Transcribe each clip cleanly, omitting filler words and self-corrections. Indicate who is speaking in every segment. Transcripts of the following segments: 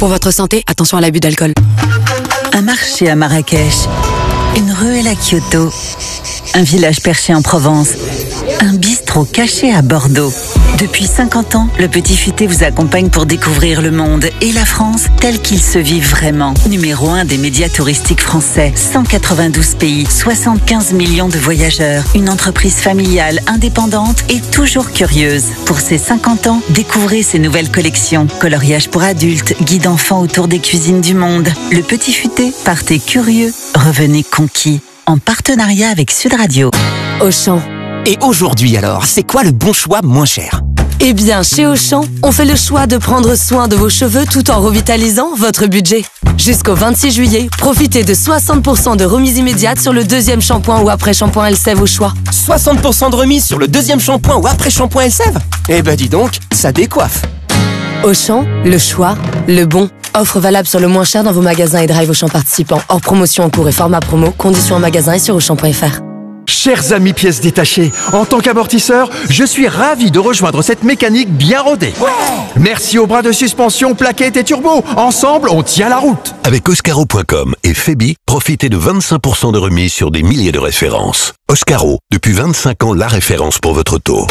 Speaker 1: Pour votre santé, attention à l'abus d'alcool.
Speaker 2: Un marché à Marrakech, une ruelle à Kyoto, un village perché en Provence, un bistrot caché à Bordeaux. Depuis 50 ans, le Petit Futé vous accompagne pour découvrir le monde et la France tel qu'il se vit vraiment. Numéro 1 des médias touristiques français, 192 pays, 75 millions de voyageurs, une entreprise familiale, indépendante et toujours curieuse. Pour ses 50 ans, découvrez ses nouvelles collections. Coloriage pour adultes, guide enfants autour des cuisines du monde. Le Petit Futé, partez curieux, revenez conquis. En partenariat avec Sud Radio.
Speaker 3: Auchan.
Speaker 4: Et aujourd'hui alors, c'est quoi le bon choix moins cher ?
Speaker 3: Eh bien, chez Auchan, on fait le choix de prendre soin de vos cheveux tout en revitalisant votre budget. Jusqu'au 26 juillet, profitez de 60% de remise immédiate sur le deuxième shampoing ou après-shampoing Elseve au choix.
Speaker 4: 60% de remise sur le deuxième shampoing ou après-shampoing Elseve ? Eh ben dis donc, ça décoiffe.
Speaker 3: Auchan, le choix, le bon. Offre valable sur le moins cher dans vos magasins et drive Auchan participants. Hors promotion en cours et format promo. Conditions en magasin et sur Auchan.fr.
Speaker 5: Chers amis pièces détachées, en tant qu'amortisseur, je suis ravi de rejoindre cette mécanique bien rodée. Ouais. Merci aux bras de suspension, plaquettes et turbo. Ensemble, on tient la route.
Speaker 6: Avec Oscaro.com et Febi, profitez de 25% de remise sur des milliers de références. Oscaro, depuis 25 ans, la référence pour votre auto.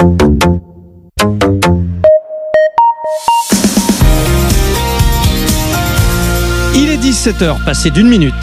Speaker 7: Il est 17h, passé d'1 minute.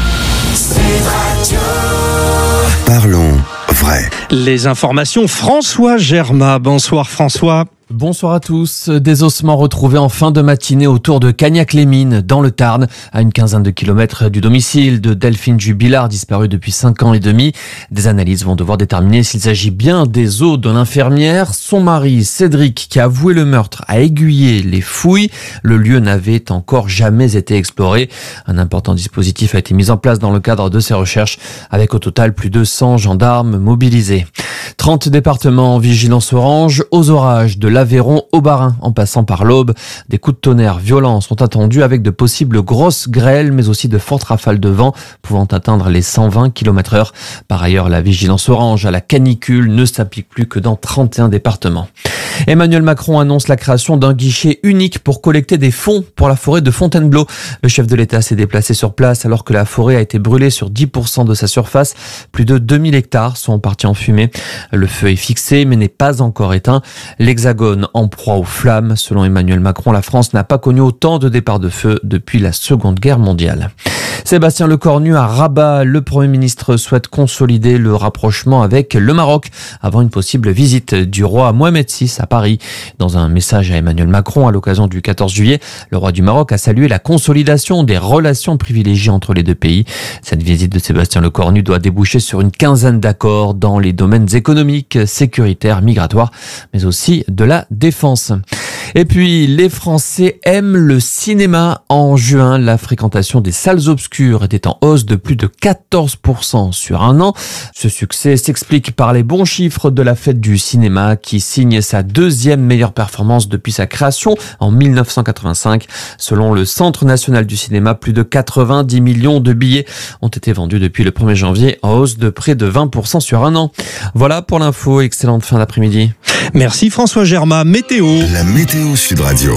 Speaker 6: Parlons vrai.
Speaker 7: Les informations, François Germain. Bonsoir François.
Speaker 8: Bonsoir à tous. Des ossements retrouvés en fin de matinée autour de Cagnac-les-Mines, dans le Tarn, à une quinzaine de kilomètres du domicile de Delphine Jubilard, disparue depuis 5 ans et demi. Des analyses vont devoir déterminer s'il s'agit bien des os de l'infirmière. Son mari, Cédric, qui a avoué le meurtre, a aiguillé les fouilles. Le lieu n'avait encore jamais été exploré. Un important dispositif a été mis en place dans le cadre de ces recherches, avec au total plus de 100 gendarmes mobilisés. 30 départements en vigilance orange aux orages de l'Aveyron au Bas-Rhin, en passant par l'Aube. Des coups de tonnerre violents sont attendus avec de possibles grosses grêles, mais aussi de fortes rafales de vent pouvant atteindre les 120 km/h. Par ailleurs, la vigilance orange à la canicule ne s'applique plus que dans 31 départements. Emmanuel Macron annonce la création d'un guichet unique pour collecter des fonds pour la forêt de Fontainebleau. Le chef de l'État s'est déplacé sur place alors que la forêt a été brûlée sur 10% de sa surface. Plus de 2000 hectares sont partis en fumée. Le feu est fixé mais n'est pas encore éteint. L'Hexagone en proie aux flammes. Selon Emmanuel Macron, la France n'a pas connu autant de départs de feu depuis la Seconde Guerre mondiale. Sébastien Lecornu à Rabat. Le Premier ministre souhaite consolider le rapprochement avec le Maroc avant une possible visite du roi Mohamed VI à Paris. Dans un message à Emmanuel Macron à l'occasion du 14 juillet, le roi du Maroc a salué la consolidation des relations privilégiées entre les deux pays. Cette visite de Sébastien Lecornu doit déboucher sur une quinzaine d'accords dans les domaines économiques, sécuritaires, migratoires, mais aussi de la défense. Et puis, les Français aiment le cinéma. En juin, la fréquentation des salles obscures était en hausse de plus de 14% sur un an. Ce succès s'explique par les bons chiffres de la fête du cinéma qui signe sa deuxième meilleure performance depuis sa création en 1985. Selon le Centre national du cinéma, plus de 90 millions de billets ont été vendus depuis le 1er janvier, en hausse de près de 20% sur un an. Voilà pour l'info. Excellente fin d'après-midi.
Speaker 7: Merci François Germain. Météo.
Speaker 6: La météo Sud Radio.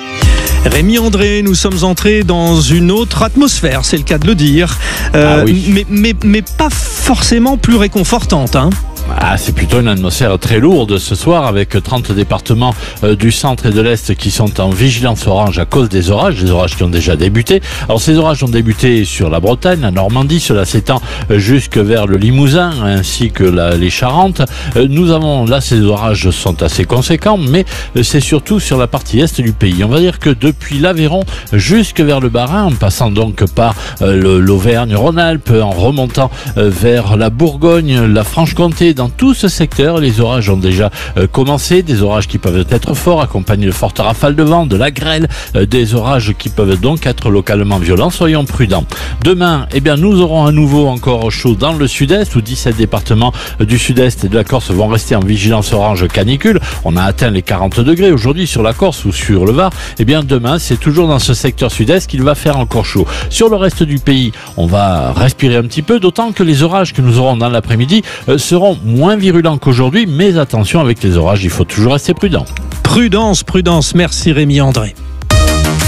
Speaker 7: Rémi André, nous sommes entrés dans une autre atmosphère, c'est le cas de le dire,
Speaker 9: oui.
Speaker 7: mais pas forcément plus réconfortante, hein.
Speaker 9: C'est plutôt une atmosphère très lourde ce soir avec 30 départements du centre et de l'Est qui sont en vigilance orange à cause des orages qui ont déjà débuté. Alors ces orages ont débuté sur la Bretagne, la Normandie, cela s'étend jusque vers le Limousin ainsi que les Charentes. Nous avons là, ces orages sont assez conséquents, mais c'est surtout sur la partie est du pays. On va dire que depuis l'Aveyron jusque vers le Bas-Rhin, en passant donc par l'Auvergne-Rhône-Alpes, en remontant vers la Bourgogne, la Franche-Comté, dans tout ce secteur, les orages ont déjà commencé, des orages qui peuvent être forts, accompagnés de fortes rafales de vent, de la grêle, des orages qui peuvent donc être localement violents. Soyons prudents. Demain, nous aurons à nouveau encore chaud dans le sud-est, où 17 départements du sud-est et de la Corse vont rester en vigilance orange canicule. On a atteint les 40 degrés aujourd'hui sur la Corse ou sur le Var. Demain, c'est toujours dans ce secteur sud-est qu'il va faire encore chaud. Sur le reste du pays, on va respirer un petit peu, d'autant que les orages que nous aurons dans l'après-midi seront moins virulents qu'aujourd'hui, mais attention avec les orages, il faut toujours rester prudent.
Speaker 7: Prudence, merci Rémi André.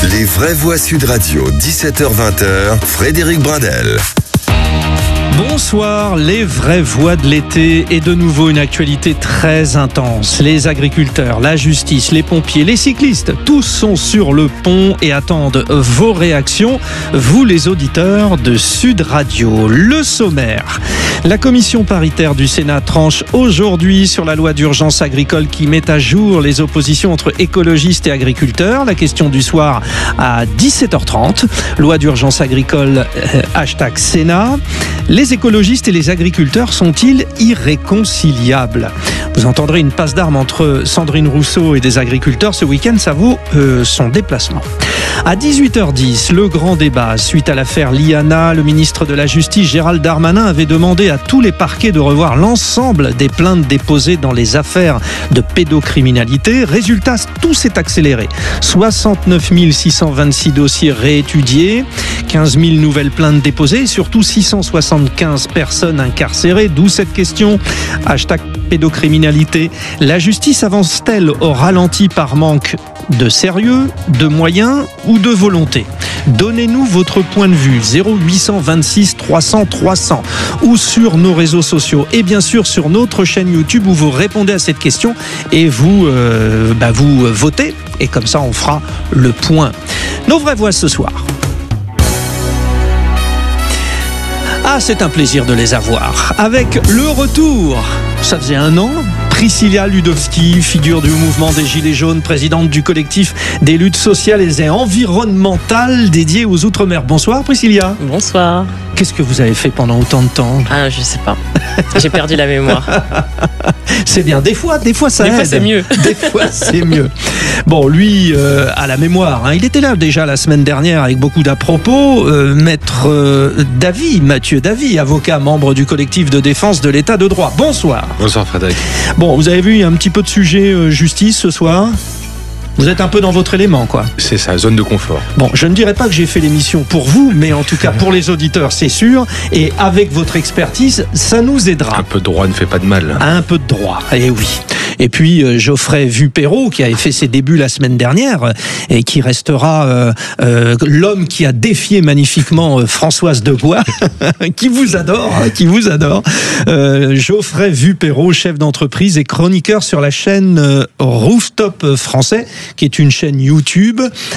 Speaker 10: Les vraies voix Sud Radio, 17h-20h, Frédéric Brindel.
Speaker 7: Bonsoir, les vraies voix de l'été et de nouveau une actualité très intense. Les agriculteurs, la justice, les pompiers, les cyclistes, tous sont sur le pont et attendent vos réactions, vous les auditeurs de Sud Radio. Le sommaire. La commission paritaire du Sénat tranche aujourd'hui sur la loi d'urgence agricole qui met à jour les oppositions entre écologistes et agriculteurs. La question du soir à 17h30. Loi d'urgence agricole, #Sénat. Les écologistes et les agriculteurs sont-ils irréconciliables ? Vous entendrez une passe d'armes entre Sandrine Rousseau et des agriculteurs ce week-end, ça vaut son déplacement. À 18h10, le grand débat. Suite à l'affaire Liana, le ministre de la Justice, Gérald Darmanin, avait demandé à tous les parquets de revoir l'ensemble des plaintes déposées dans les affaires de pédocriminalité. Résultat, tout s'est accéléré. 69 626 dossiers réétudiés, 15 000 nouvelles plaintes déposées et surtout 675 personnes incarcérées. D'où cette question. #pédocriminalité. La justice avance-t-elle au ralenti par manque de sérieux, de moyens ou de volonté ? Donnez-nous votre point de vue, 0826 300 300 ou sur nos réseaux sociaux et bien sûr sur notre chaîne YouTube où vous répondez à cette question et vous votez et comme ça on fera le point. Nos vraies voix ce soir. Ah, c'est un plaisir de les avoir. Avec le retour, ça faisait 1 an, Priscilla Ludowski, figure du mouvement des Gilets jaunes, présidente du collectif des luttes sociales et environnementales dédié aux Outre-mer. Bonsoir Priscilla.
Speaker 11: Bonsoir.
Speaker 7: Qu'est-ce que vous avez fait pendant autant de temps ?
Speaker 11: Ah, je sais pas. J'ai perdu la mémoire.
Speaker 7: C'est bien. Des fois, ça aide.
Speaker 11: Des fois, c'est mieux.
Speaker 7: Des fois, c'est mieux. Bon, lui, a la mémoire. Hein. Il était là déjà la semaine dernière avec beaucoup d'à-propos. Maître Mathieu Davy, avocat, membre du collectif de défense de l'état de droit. Bonsoir.
Speaker 12: Bonsoir Frédéric.
Speaker 7: Bon, vous avez vu, il y a un petit peu de sujet justice ce soir. Vous êtes un peu dans votre élément, quoi.
Speaker 12: C'est ça, zone de confort.
Speaker 7: Bon, je ne dirais pas que j'ai fait l'émission pour vous, mais en tout cas pour les auditeurs, c'est sûr. Et avec votre expertise, ça nous aidera.
Speaker 12: Un peu de droit ne fait pas de mal.
Speaker 7: Un peu de droit, eh oui. Et puis Geoffrey Vuperrault, qui avait fait ses débuts la semaine dernière et qui restera l'homme qui a défié magnifiquement Françoise Debois, qui vous adore. Geoffrey Vuperrault, chef d'entreprise et chroniqueur sur la chaîne Rooftop Français, qui est une chaîne YouTube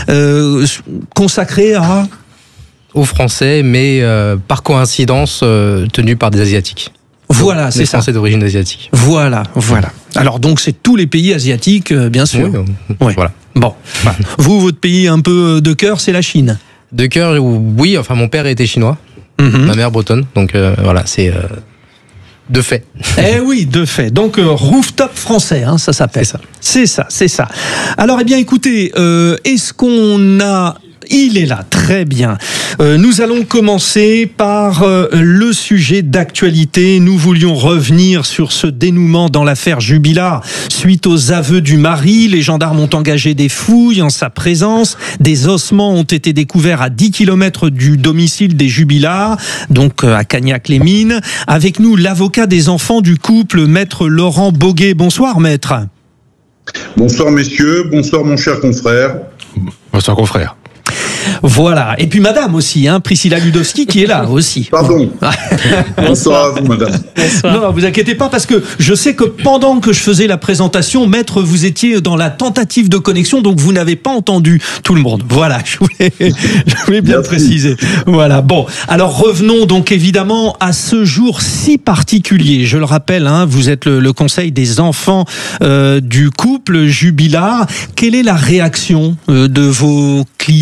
Speaker 7: consacrée
Speaker 13: aux Français, mais par coïncidence tenue par des Asiatiques.
Speaker 7: Voilà, c'est ça.
Speaker 13: Français d'origine asiatique.
Speaker 7: Voilà. Alors donc c'est tous les pays asiatiques, bien sûr.
Speaker 13: Oui. Voilà.
Speaker 7: Bon, vous, votre pays un peu de cœur, c'est la Chine.
Speaker 13: De cœur, oui. Enfin, mon père était chinois, ma mère bretonne, donc voilà, c'est de fait.
Speaker 7: Eh oui, de fait. Donc Rooftop Français, hein, ça s'appelle. C'est ça. Alors, eh bien, écoutez, est-ce qu'on a... Il est là, très bien. Nous allons commencer par le sujet d'actualité. Nous voulions revenir sur ce dénouement dans l'affaire Jubilard. Suite aux aveux du mari, les gendarmes ont engagé des fouilles en sa présence. Des ossements ont été découverts à 10 km du domicile des Jubilard, donc à Cagnac-les-Mines. Avec nous, l'avocat des enfants du couple, maître Laurent Boguet. Bonsoir, maître.
Speaker 14: Bonsoir, messieurs. Bonsoir, mon cher confrère.
Speaker 12: Bonsoir, confrère.
Speaker 7: Voilà. Et puis madame aussi, hein, Priscilla Ludowski qui est là aussi.
Speaker 14: Pardon. Bonsoir à vous, madame.
Speaker 7: Bonsoir. Non, vous inquiétez pas parce que je sais que pendant que je faisais la présentation, maître, vous étiez dans la tentative de connexion, donc vous n'avez pas entendu tout le monde. Voilà, je voulais bien préciser. Voilà. Bon, alors revenons donc évidemment à ce jour si particulier. Je le rappelle, hein, vous êtes le conseil des enfants du couple Jubilard. Quelle est la réaction de vos clients ?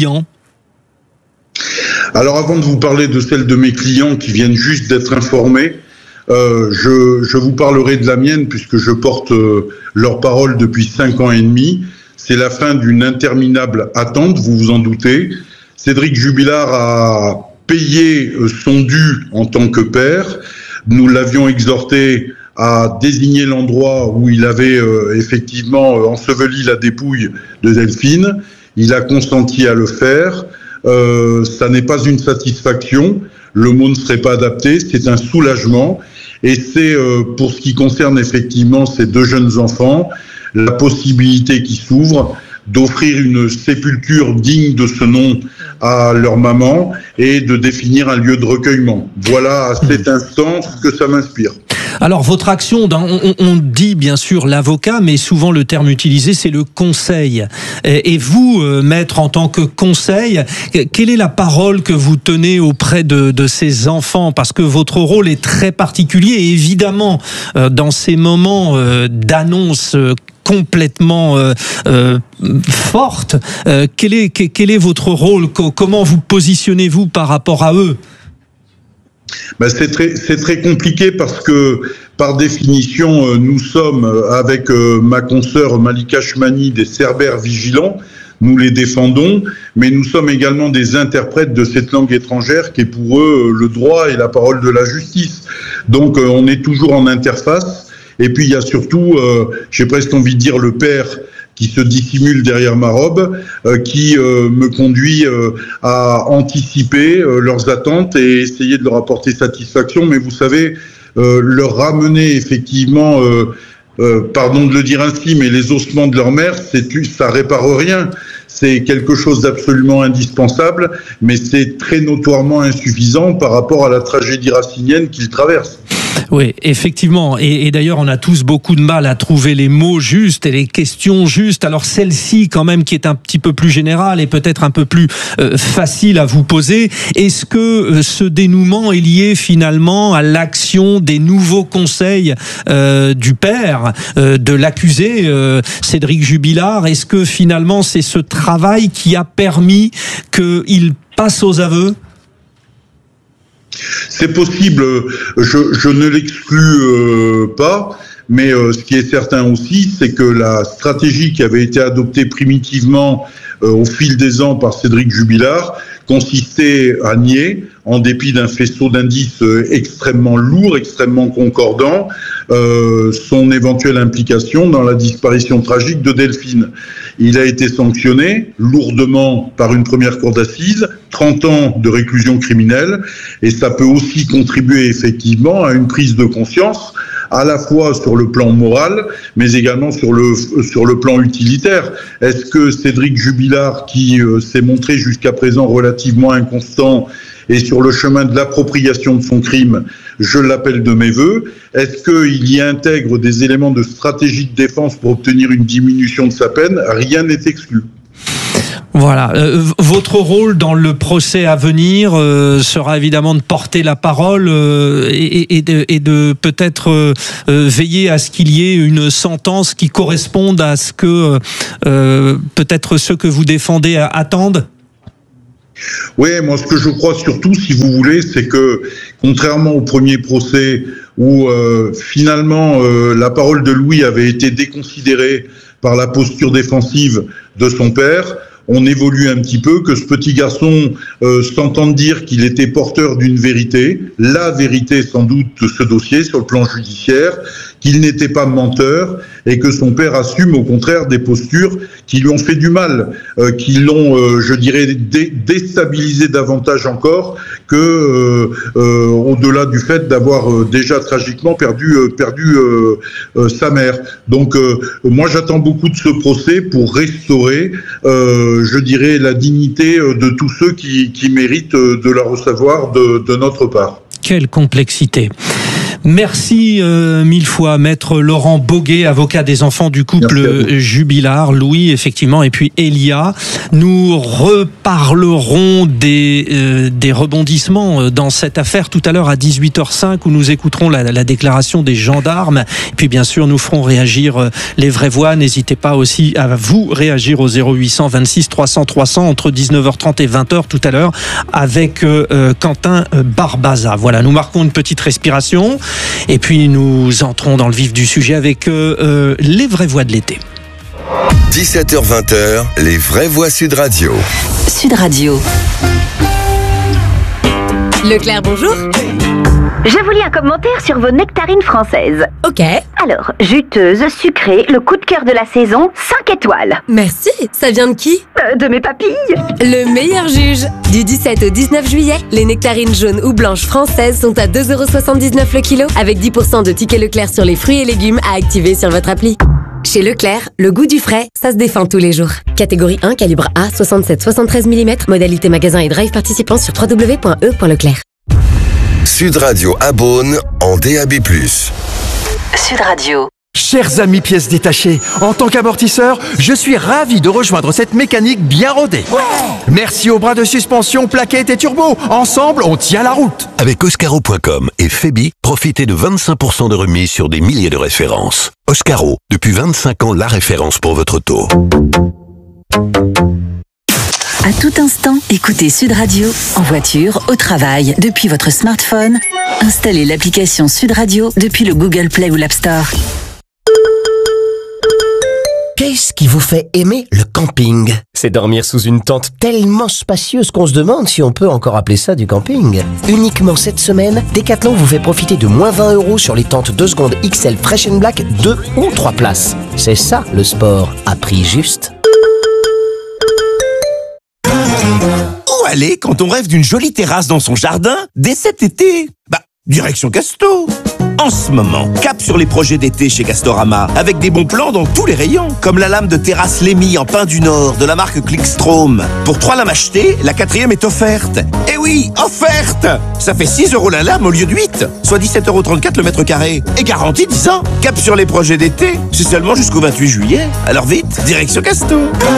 Speaker 14: Alors avant de vous parler de celle de mes clients qui viennent juste d'être informés, je vous parlerai de la mienne puisque je porte leur parole depuis 5 ans et demi. C'est la fin d'une interminable attente, vous vous en doutez. Cédric Jubilard a payé son dû en tant que père. Nous l'avions exhorté à désigner l'endroit où il avait effectivement enseveli la dépouille de Delphine. Il a consenti à le faire. Ça n'est pas une satisfaction, le mot ne serait pas adapté, c'est un soulagement et c'est pour ce qui concerne effectivement ces 2 jeunes enfants, la possibilité qui s'ouvre d'offrir une sépulture digne de ce nom à leur maman et de définir un lieu de recueillement. Voilà à cet instant ce que ça m'inspire.
Speaker 7: Alors, votre action, on dit bien sûr l'avocat, mais souvent le terme utilisé, c'est le conseil. Et vous, maître, en tant que conseil, quelle est la parole que vous tenez auprès de ces enfants? Parce que votre rôle est très particulier, et évidemment, dans ces moments d'annonce complètement forte, quel est votre rôle? Comment vous positionnez-vous par rapport à eux?
Speaker 14: C'est très compliqué parce que, par définition, nous sommes, avec ma consoeur Malika Chmani, des cerbères vigilants. Nous les défendons, mais nous sommes également des interprètes de cette langue étrangère qui est pour eux le droit et la parole de la justice. Donc on est toujours en interface. Et puis il y a surtout, j'ai presque envie de dire, le père qui se dissimule derrière ma robe, qui me conduit à anticiper leurs attentes et essayer de leur apporter satisfaction. Mais vous savez, leur ramener effectivement, pardon de le dire ainsi, mais les ossements de leur mère, ça répare rien. C'est quelque chose d'absolument indispensable, mais c'est très notoirement insuffisant par rapport à la tragédie racinienne qu'ils traversent.
Speaker 7: Oui, effectivement. Et d'ailleurs, on a tous beaucoup de mal à trouver les mots justes et les questions justes. Alors celle-ci, quand même, qui est un petit peu plus générale et peut-être un peu plus facile à vous poser, est-ce que ce dénouement est lié finalement à l'action des nouveaux conseils du père, de l'accusé, Cédric Jubilard? Est-ce que finalement, c'est ce travail qui a permis qu'il passe aux aveux?
Speaker 14: C'est possible, je ne l'exclus pas, mais ce qui est certain aussi, c'est que la stratégie qui avait été adoptée primitivement au fil des ans par Cédric Jubilard consistait à nier, en dépit d'un faisceau d'indices extrêmement lourd, extrêmement concordant, son éventuelle implication dans la disparition tragique de Delphine. Il a été sanctionné lourdement par une première cour d'assises, 30 ans de réclusion criminelle, et ça peut aussi contribuer effectivement à une prise de conscience, à la fois sur le plan moral, mais également sur le plan utilitaire. Est-ce que Cédric Jubilard, qui s'est montré jusqu'à présent relativement inconstant, et sur le chemin de l'appropriation de son crime, je l'appelle de mes voeux, est-ce qu'il y intègre des éléments de stratégie de défense pour obtenir une diminution de sa peine? Rien n'est exclu.
Speaker 7: Voilà. Votre rôle dans le procès à venir sera évidemment de porter la parole et de peut-être veiller à ce qu'il y ait une sentence qui corresponde à ce que peut-être ceux que vous défendez attendent.
Speaker 14: Oui, moi ce que je crois surtout, si vous voulez, c'est que contrairement au premier procès où finalement la parole de Louis avait été déconsidérée par la posture défensive de son père, on évolue un petit peu, que ce petit garçon s'entende dire qu'il était porteur d'une vérité, la vérité sans doute de ce dossier sur le plan judiciaire, qu'il n'était pas menteur et que son père assume au contraire des postures qui lui ont fait du mal, qui l'ont, je dirais, déstabilisé davantage encore que au-delà du fait d'avoir déjà tragiquement perdu sa mère. Donc moi j'attends beaucoup de ce procès pour restaurer, je dirais, la dignité de tous ceux qui méritent de la recevoir de notre part.
Speaker 7: Quelle complexité! Merci mille fois, maître Laurent Boguet, avocat des enfants du couple Jubilard, Louis effectivement, et puis Elia. Nous reparlerons des rebondissements dans cette affaire tout à l'heure à 18h05 où nous écouterons la déclaration des gendarmes. Et puis bien sûr, nous ferons réagir les vraies voix. N'hésitez pas aussi à vous réagir au 0800 26 300 300 entre 19h30 et 20h tout à l'heure avec Quentin Barbaza. Voilà, nous marquons une petite respiration. Et puis nous entrons dans le vif du sujet avec les vraies voix de l'été.
Speaker 10: 17h-20h, les vraies voix Sud Radio.
Speaker 2: Sud Radio.
Speaker 15: Leclerc, bonjour.
Speaker 16: Je vous lis un commentaire sur vos nectarines françaises.
Speaker 15: Ok.
Speaker 16: Alors, juteuse, sucrée, le coup de cœur de la saison, 5 étoiles.
Speaker 15: Merci. Ça vient de qui?
Speaker 16: De mes papilles.
Speaker 15: Le meilleur juge. Du 17 au 19 juillet, les nectarines jaunes ou blanches françaises sont à 2,79 € le kilo, avec 10% de tickets Leclerc sur les fruits et légumes à activer sur votre appli. Chez Leclerc, le goût du frais, ça se défend tous les jours. Catégorie 1, calibre A, 67-73 mm, modalité magasin et drive participant sur www.e.leclerc.
Speaker 10: Sud Radio à Beaune en DAB+.
Speaker 2: Sud Radio.
Speaker 5: Chers amis pièces détachées, en tant qu'amortisseur, je suis ravi de rejoindre cette mécanique bien rodée. Merci aux bras de suspension, plaquettes et turbo. Ensemble, on tient la route.
Speaker 6: Avec Oscaro.com et Febi, profitez de 25% de remise sur des milliers de références. Oscaro, depuis 25 ans, la référence pour votre auto.
Speaker 2: À tout instant, écoutez Sud Radio en voiture, au travail, depuis votre smartphone. Installez l'application Sud Radio depuis le Google Play ou l'App Store.
Speaker 17: Qu'est-ce qui vous fait aimer le camping? C'est dormir sous une tente tellement spacieuse qu'on se demande si on peut encore appeler ça du camping. Uniquement cette semaine, Decathlon vous fait profiter de moins 20 € sur les tentes 2 secondes XL Fresh & Black 2 ou 3 places. C'est ça le sport à prix juste.
Speaker 18: Où aller quand on rêve d'une jolie terrasse dans son jardin dès cet été? Direction Casto. En ce moment, cap sur les projets d'été chez Castorama, avec des bons plans dans tous les rayons, comme la lame de terrasse Lémy en pin du Nord de la marque Clickstrom. Pour 3 lames achetées, la 4e est offerte. Eh oui, offerte! Ça fait 6 € la lame au lieu de 8, soit 17,34 € le mètre carré. Et garantie 10 ans. Cap sur les projets d'été, c'est seulement jusqu'au 28 juillet. Alors vite, direction Casto.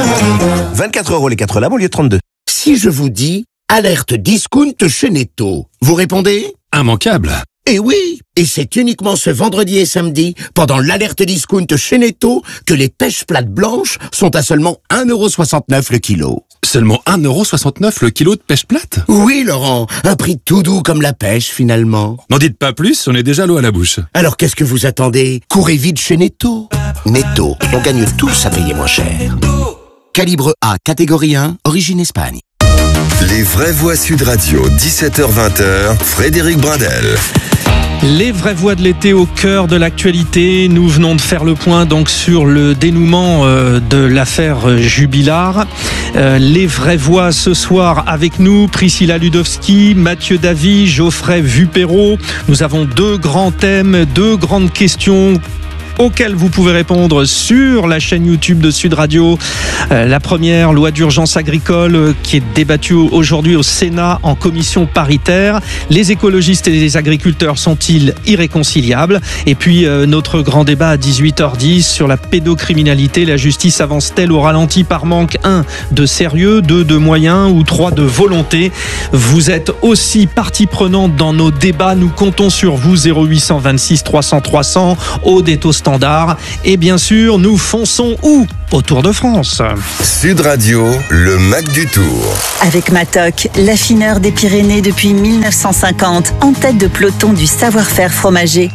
Speaker 18: 24 € les 4 lames au lieu de 32.
Speaker 19: Si je vous dis alerte discount chez Netto, vous répondez?
Speaker 12: Immanquable.
Speaker 19: Eh oui, et c'est uniquement ce vendredi et samedi, pendant l'alerte discount chez Netto, que les pêches plates blanches sont à seulement 1,69 € le kilo.
Speaker 12: Seulement 1,69 € le kilo de pêche plate?
Speaker 19: Oui, Laurent, un prix tout doux comme la pêche, finalement.
Speaker 12: N'en dites pas plus, on est déjà l'eau à la bouche.
Speaker 19: Alors qu'est-ce que vous attendez? Courez vite chez Netto. Netto, on gagne tous à payer moins cher. Calibre A, catégorie 1, origine Espagne.
Speaker 10: Les vraies voix Sud Radio, 17h-20h, Frédéric Brindel.
Speaker 7: Les vraies voix de l'été au cœur de l'actualité. Nous venons de faire le point donc sur le dénouement de l'affaire Jubilard. Les vraies voix ce soir avec nous, Priscilla Ludowski, Mathieu Davy, Geoffrey Vupero. Nous avons 2 grands thèmes, 2 grandes questions auxquelles vous pouvez répondre sur la chaîne YouTube de Sud Radio. La première, loi d'urgence agricole qui est débattue aujourd'hui au Sénat en commission paritaire. Les écologistes et les agriculteurs sont-ils irréconciliables? Et puis notre grand débat à 18h10 sur la pédocriminalité. La justice avance-t-elle au ralenti par manque 1 de sérieux, 2 de moyens ou 3 de volonté? Vous êtes aussi partie prenante dans nos débats. Nous comptons sur vous. 0826 300 300 au déto standard. Et bien sûr, nous fonçons où? Au Tour de France.
Speaker 10: Sud Radio, le Mac du Tour.
Speaker 2: Avec Matok, l'affineur des Pyrénées depuis 1950, en tête de peloton du savoir-faire fromager.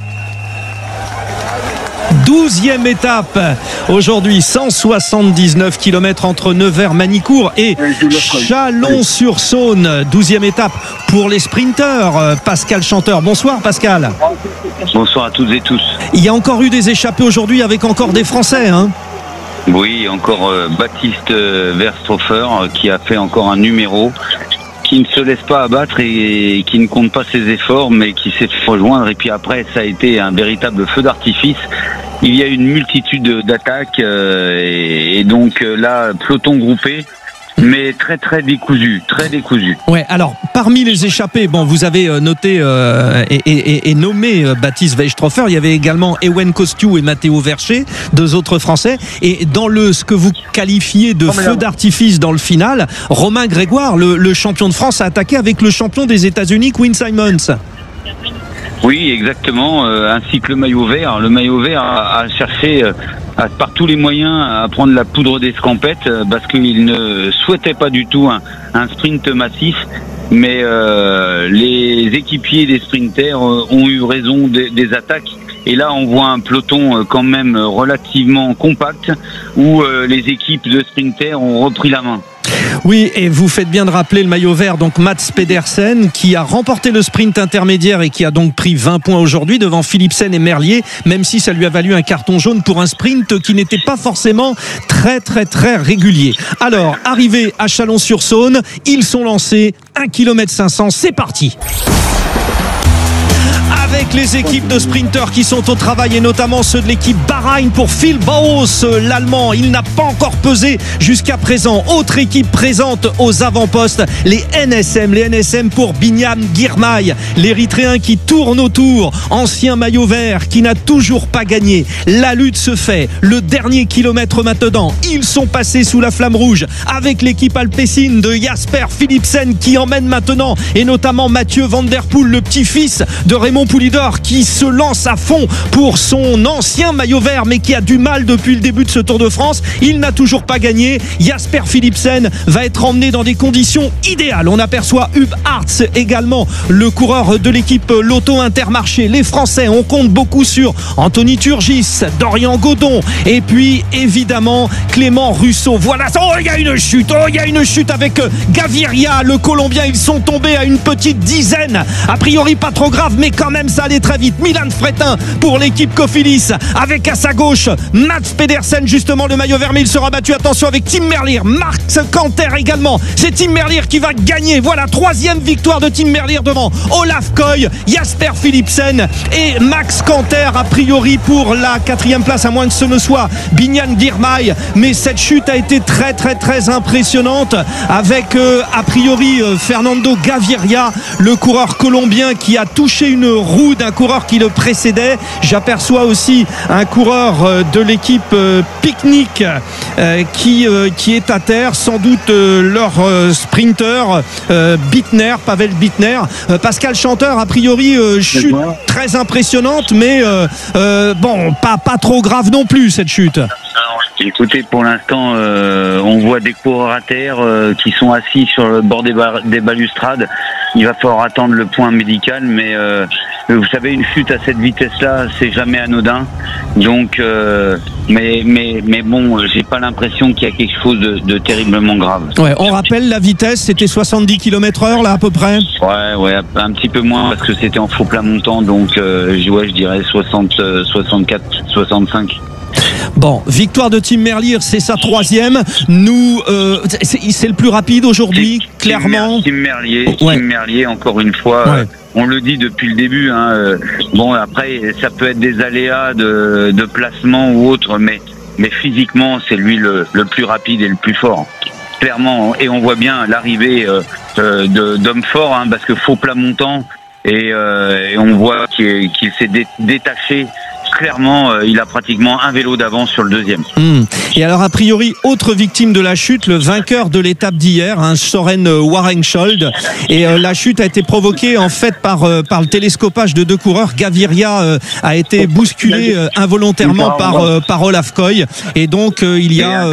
Speaker 7: 12e étape aujourd'hui, 179 km entre Nevers-Manicourt et Chalon-sur-Saône. 12e étape pour les sprinteurs. Pascal Chanteur, bonsoir Pascal.
Speaker 20: Bonsoir à toutes et tous.
Speaker 7: Il y a encore eu des échappées aujourd'hui avec encore des Français, hein?
Speaker 20: Oui, encore Baptiste Verstoffer qui a fait encore un numéro, qui ne se laisse pas abattre et qui ne compte pas ses efforts, mais qui s'est fait rejoindre. Et puis après, ça a été un véritable feu d'artifice. Il y a une multitude d'attaques et donc là, peloton groupé, mais très très décousu, très décousu.
Speaker 7: Ouais, alors parmi les échappés, bon, vous avez noté et nommé Baptiste Weisstroffer. Il y avait également Ewen Kostiou et Matteo Vercher, 2 autres Français. Et dans ce que vous qualifiez de feu d'artifice dans le final, Romain Grégoire, le champion de France, a attaqué avec le champion des États-Unis, Quinn Simmons.
Speaker 20: Oui, exactement, ainsi que le maillot vert. Le maillot vert a cherché par tous les moyens à prendre la poudre d'escampette parce qu'il ne souhaitait pas du tout un sprint massif. Mais les équipiers des sprinters ont eu raison des attaques. Et là, on voit un peloton quand même relativement compact où les équipes de sprinters ont repris la main.
Speaker 7: Oui, et vous faites bien de rappeler le maillot vert, donc Mats Pedersen, qui a remporté le sprint intermédiaire et qui a donc pris 20 points aujourd'hui devant Philipsen et Merlier, même si ça lui a valu un carton jaune pour un sprint qui n'était pas forcément très régulier. Alors, arrivé à Chalon-sur-Saône, ils sont lancés, 1 km 500, c'est parti. Avec avec les équipes de sprinteurs qui sont au travail et notamment ceux de l'équipe Bahreïn pour Phil Bauhaus, l'Allemand. Il n'a pas encore pesé jusqu'à présent. Autre équipe présente aux avant-postes, les NSM pour Binyam Girmay, l'Érythréen qui tourne autour, ancien maillot vert qui n'a toujours pas gagné. La lutte se fait. Le dernier kilomètre maintenant, ils sont passés sous la flamme rouge avec l'équipe alpecin de Jasper Philipsen qui emmène maintenant, et notamment Mathieu Van Der Poel, le petit-fils de Raymond Poulidor, qui se lance à fond pour son ancien maillot vert mais qui a du mal depuis le début de ce Tour de France. Il n'a toujours pas gagné. Jasper Philipsen va être emmené dans des conditions idéales. On aperçoit Hub Hartz également, le coureur de l'équipe Lotto Intermarché. Les Français, on compte beaucoup sur Anthony Turgis, Dorian Godon et puis évidemment Clément Russo. Voilà, oh, il y a une chute avec Gaviria, le Colombien. Ils sont tombés à une petite dizaine, a priori pas trop grave, mais quand même ça allait très vite. Milan Fretin pour l'équipe Cofidis avec à sa gauche Mats Pedersen, justement le maillot vert, mais il sera battu, attention, avec Tim Merlier, Max Canter également. C'est Tim Merlier qui va gagner. Voilà, 3e victoire de Tim Merlier devant Olaf Koy, Jasper Philipsen et Max Canter, a priori pour la 4e place, à moins que ce ne soit Binyam Girmay. Mais cette chute a été très impressionnante avec a priori Fernando Gaviria, le coureur colombien qui a touché une roue d'un coureur qui le précédait. J'aperçois aussi un coureur de l'équipe Picnic qui est à terre, sans doute leur sprinter Bittner, Pavel Bittner. Pascal Chanteur, a priori chute très impressionnante, mais bon, pas trop grave non plus cette chute.
Speaker 20: Écoutez, pour l'instant, on voit des coureurs à terre qui sont assis sur le bord des balustrades. Il va falloir attendre le point médical, mais vous savez, une chute à cette vitesse-là, c'est jamais anodin. Donc, mais bon, j'ai pas l'impression qu'il y a quelque chose de terriblement grave.
Speaker 7: Ouais, on rappelle la vitesse, c'était 70 km/h là à peu près.
Speaker 20: Ouais, un petit peu moins parce que c'était en faux plat montant, donc je dirais 60, 64, 65.
Speaker 7: Bon, victoire de Tim Merlier, c'est sa 3e. Nous, c'est le plus rapide aujourd'hui, clairement.
Speaker 20: Tim Merlier, encore une fois. Ouais. On le dit depuis le début. Bon, après, ça peut être des aléas de placement ou autre, mais physiquement, c'est lui le plus rapide et le plus fort. Clairement, et on voit bien l'arrivée d'homme fort, parce que faux plat montant, et on voit qu'il s'est détaché. Clairement, il a pratiquement un vélo d'avance sur le 2e.
Speaker 7: Et alors, a priori, autre victime de la chute, le vainqueur de l'étape d'hier, Søren Warengschold. Et la chute a été provoquée en fait par le télescopage de 2 coureurs. Gaviria a été bousculé involontairement par Olaf Koy. Et donc, il y a...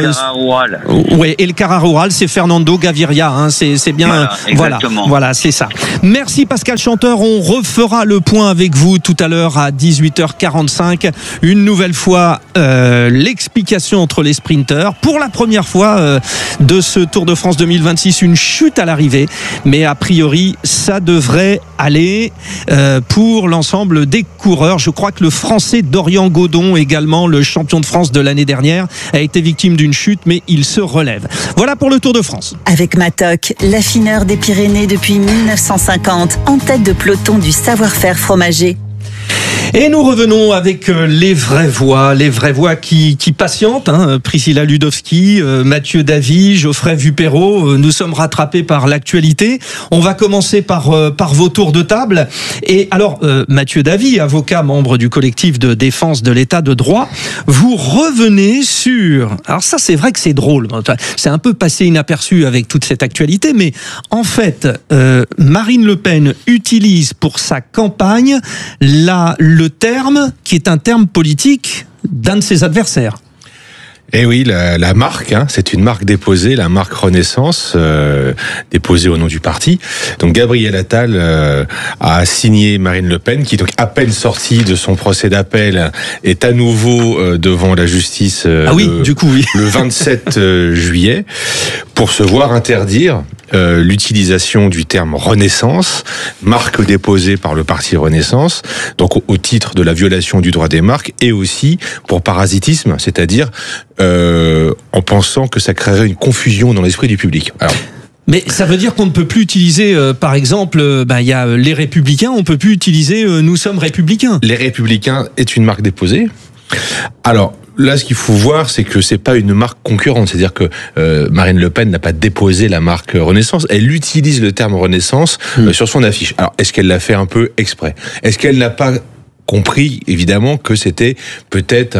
Speaker 7: et le Cara Rural, c'est Fernando Gaviria. C'est bien... Voilà, c'est ça. Merci Pascal Chanteur. On refera le point avec vous tout à l'heure à 18h45. Une nouvelle fois, l'explication entre les sprinteurs. Pour la première fois de ce Tour de France 2026, une chute à l'arrivée. Mais a priori, ça devrait aller pour l'ensemble des coureurs. Je crois que le Français Dorian Godon, également le champion de France de l'année dernière, a été victime d'une chute, mais il se relève. Voilà pour le Tour de France.
Speaker 2: Avec Matok, l'affineur des Pyrénées depuis 1950, en tête de peloton du savoir-faire fromager.
Speaker 7: Et nous revenons avec les vraies voix qui patientent, Priscilla Ludowski, Mathieu Davy, Geoffrey Vupero. Nous sommes rattrapés par l'actualité. On va commencer par vos tours de table. Et alors, Mathieu Davy, avocat, membre du collectif de défense de l'état de droit, vous revenez sur... Alors ça, c'est vrai que c'est drôle. C'est un peu passé inaperçu avec toute cette actualité, mais en fait, Marine Le Pen utilise pour sa campagne le terme qui est un terme politique d'un de ses adversaires.
Speaker 12: Eh oui, la marque, c'est une marque déposée, la marque Renaissance, déposée au nom du parti. Donc Gabriel Attal a signé Marine Le Pen, qui donc à peine sortie de son procès d'appel est à nouveau devant la justice le 27 juillet pour se voir interdire l'utilisation du terme Renaissance, marque déposée par le parti Renaissance, donc au titre de la violation du droit des marques, et aussi pour parasitisme, c'est-à-dire en pensant que ça créerait une confusion dans l'esprit du public. Alors,
Speaker 7: Mais ça veut dire qu'on ne peut plus utiliser, par exemple, il y a les Républicains, on ne peut plus utiliser nous sommes Républicains.
Speaker 12: Les Républicains est une marque déposée. Alors, là, ce qu'il faut voir, c'est que c'est pas une marque concurrente. C'est-à-dire que Marine Le Pen n'a pas déposé la marque Renaissance. Elle utilise le terme Renaissance sur son affiche. Alors, est-ce qu'elle l'a fait un peu exprès? Est-ce qu'elle n'a pas compris évidemment que c'était peut-être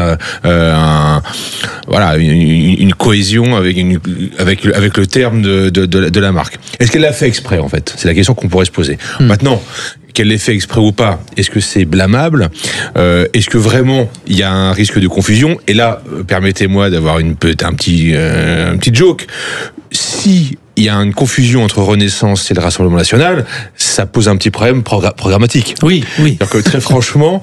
Speaker 12: une cohésion avec le terme de la marque. Est-ce qu'elle l'a fait exprès en fait? C'est la question qu'on pourrait se poser. Maintenant, qu'elle l'ait fait exprès ou pas, est-ce que c'est blâmable? Est-ce que vraiment il y a un risque de confusion? Et là, permettez-moi d'avoir un petit joke. Si il y a une confusion entre Renaissance et le Rassemblement National, ça pose un petit problème programmatique.
Speaker 7: Oui.
Speaker 12: C'est-à-dire que très franchement,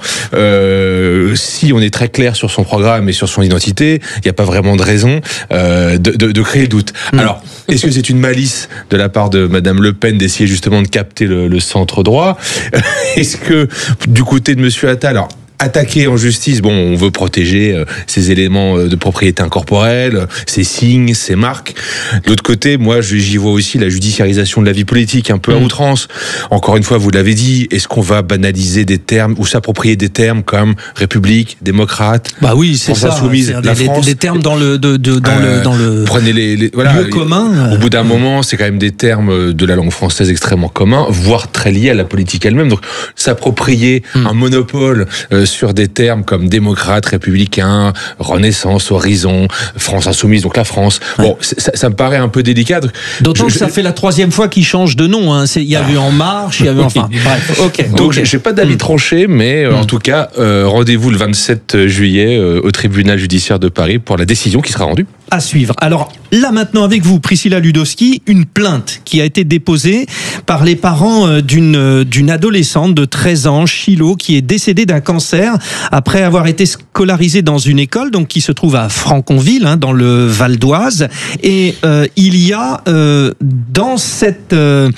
Speaker 12: si on est très clair sur son programme et sur son identité, il n'y a pas vraiment de raison de créer le doute. Alors, est-ce que c'est une malice de la part de Madame Le Pen d'essayer justement de capter le centre droit? Est-ce que du côté de Monsieur Attal, alors, attaqué en justice, on veut protéger ces éléments de propriété incorporelle, ces signes, ces marques. De l'autre côté, moi, j'y vois aussi la judiciarisation de la vie politique, un peu à outrance. Encore une fois, vous l'avez dit, est-ce qu'on va banaliser des termes ou s'approprier des termes comme République, démocrate?
Speaker 7: Bah oui, c'est ça.
Speaker 12: Insoumise, la France.
Speaker 7: Les termes dans le
Speaker 12: prenez les
Speaker 7: lieu commun.
Speaker 12: Au bout d'un moment, c'est quand même des termes de la langue française extrêmement communs, voire très liés à la politique elle-même. Donc, s'approprier un monopole sur des termes comme démocrate, républicain, Renaissance, Horizon, France Insoumise, donc la France. Bon, ça me paraît un peu délicat.
Speaker 7: D'autant que ça fait la 3e fois qu'il change de nom. Il y a eu En Marche, il y a eu bref. Ok.
Speaker 12: Donc j'ai pas d'avis tranché, mais en tout cas, rendez-vous le 27 juillet au tribunal judiciaire de Paris pour la décision qui sera rendue.
Speaker 7: À suivre. Alors là maintenant avec vous, Priscilla Ludowski, une plainte qui a été déposée par les parents d'une adolescente de 13 ans, Chilo, qui est décédée d'un cancer après avoir été scolarisée dans une école donc qui se trouve à Franconville, dans le Val d'Oise. Et il y a dans cette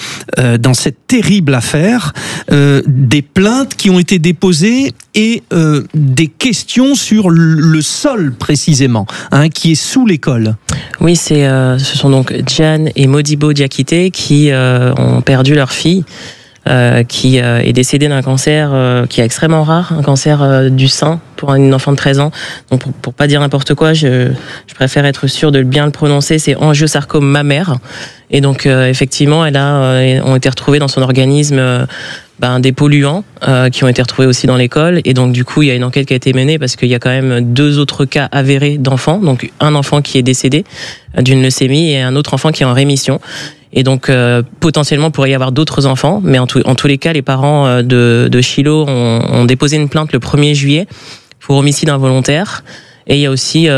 Speaker 7: terrible affaire des plaintes qui ont été déposées et des questions sur le sol précisément, qui est sous l'école.
Speaker 11: Oui, ce sont donc Diane et Modibo Diakité qui ont perdu leur fille, qui est décédée d'un cancer qui est extrêmement rare, un cancer du sein pour une enfant de 13 ans. Donc pour pas dire n'importe quoi, je préfère être sûre de bien le prononcer, c'est angiosarcome mammaire. Et donc effectivement, ont été retrouvés dans son organisme des polluants qui ont été retrouvés aussi dans l'école. Et donc du coup, il y a une enquête qui a été menée parce qu'il y a quand même 2 autres cas avérés d'enfants. Donc un enfant qui est décédé d'une leucémie et un autre enfant qui est en rémission. Et donc potentiellement pourrait y avoir d'autres enfants, mais en tous les cas, les parents de Chilo ont déposé une plainte le 1er juillet pour homicide involontaire. Et il y a aussi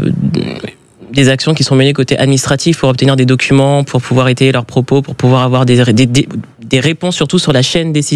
Speaker 11: des actions qui sont menées côté administratif pour obtenir des documents, pour pouvoir étayer leurs propos, pour pouvoir avoir des réponses surtout sur la chaîne décisionnelle